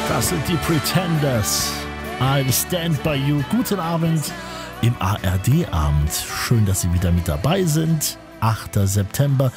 Das sind die Pretenders. I'll stand by you. Guten Abend im ARD-Abend. Schön, dass Sie wieder mit dabei sind. 8. September.